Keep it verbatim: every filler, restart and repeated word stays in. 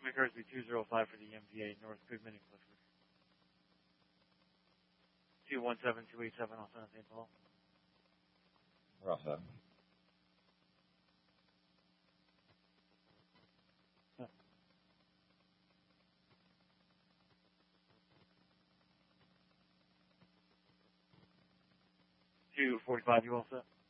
McCarthy two zero five for the M P A, North Goodman and Clifford. two one seven two eight seven, also in Saint Paul. We're all set. Huh. two forty-five, you all set?